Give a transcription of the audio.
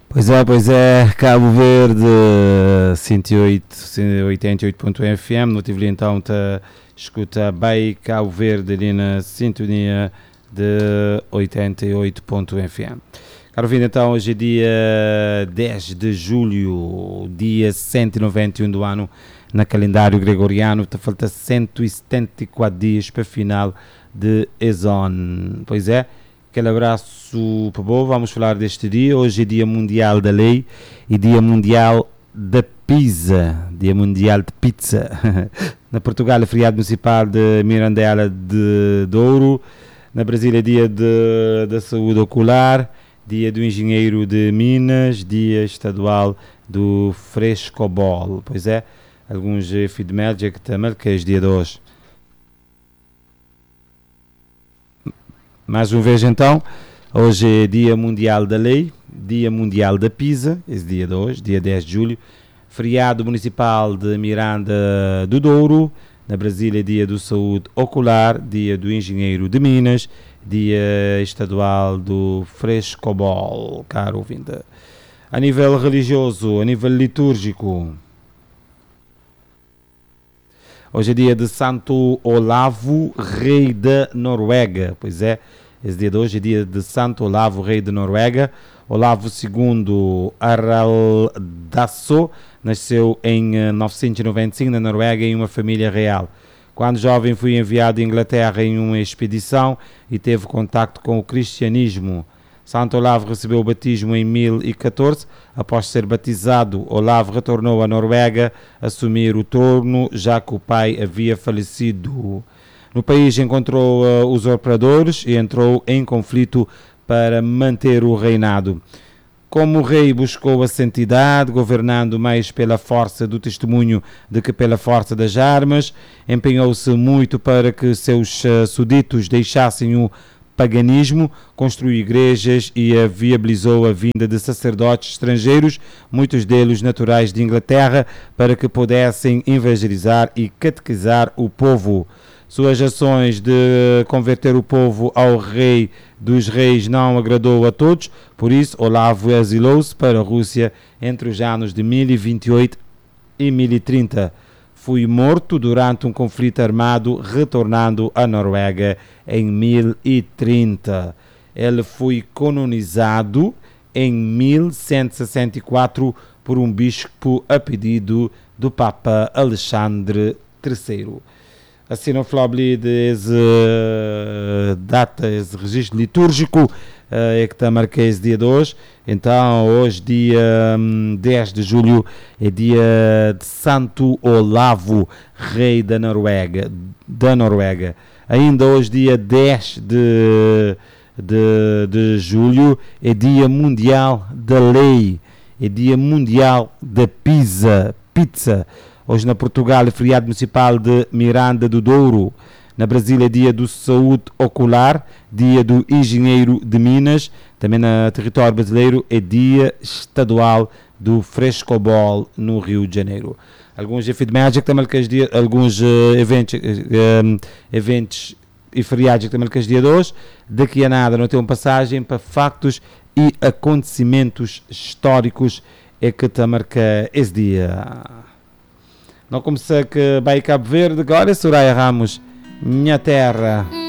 Pois é, Cabo Verde 108, 88.1 FM, no tive então te escuta bem Cabo Verde ali na sintonia de 88.1 FM. Caro ouvinte, então hoje é dia 10 de julho, dia 191 do ano na calendário gregoriano, te falta 174 dias para a final de Ezon. Pois é, aquele abraço para boa. Vamos falar deste dia. Hoje é dia mundial da lei e dia mundial da pizza. Dia mundial de pizza. Na Portugal é feriado municipal de Mirandela de Douro. Na Brasília é dia da saúde ocular. Dia do engenheiro de Minas. Dia estadual do frescobol. Pois é, alguns feedback que também que é dia de hoje. Mais uma vez então, hoje é dia mundial da lei, dia mundial da pizza, esse dia de hoje, dia 10 de julho, feriado municipal de Miranda do Douro, na Brasília dia do saúde ocular, dia do engenheiro de Minas, dia estadual do frescobol, caro ouvinte. A nível religioso, a nível litúrgico, hoje é dia de Santo Olavo, rei da Noruega. Pois é, esse dia de hoje é dia de Santo Olavo, rei da Noruega. Olavo II Haraldason nasceu em 995 na Noruega em uma família real. Quando jovem foi enviado à Inglaterra em uma expedição e teve contacto com o cristianismo. Santo Olavo recebeu o batismo em 1014. Após ser batizado, Olavo retornou à Noruega a assumir o trono, já que o pai havia falecido. No país encontrou usurpadores e entrou em conflito para manter o reinado. Como rei buscou a santidade, governando mais pela força do testemunho do que pela força das armas, empenhou-se muito para que seus súditos deixassem o paganismo, construiu igrejas e viabilizou a vinda de sacerdotes estrangeiros, muitos deles naturais de Inglaterra, para que pudessem evangelizar e catequizar o povo. Suas ações de converter o povo ao rei dos reis não agradou a todos, por isso Olavo exilou-se para a Rússia entre os anos de 1028 e 1030. Foi morto durante um conflito armado, retornando à Noruega em 1030. Ele foi canonizado em 1164 por um bispo a pedido do Papa Alexandre III. Assim não falamos desse data, esse registro litúrgico, é que está marcado esse dia de hoje. Então, hoje, dia 10 de julho, é dia de Santo Olavo, rei da Noruega. Ainda hoje, dia 10 de julho, é dia mundial da lei, é dia mundial da pizza. Hoje na Portugal é feriado municipal de Miranda do Douro. Na Brasília é dia do saúde ocular, dia do engenheiro de Minas. Também no território brasileiro é dia estadual do frescobol no Rio de Janeiro. Alguns feedback também alguns eventos e feriados que também que dia de hoje. Daqui a nada não tem uma passagem para factos e acontecimentos históricos é que te marca esse dia. Não comecei que vai Cabo Verde, agora é Soraya Ramos, minha terra.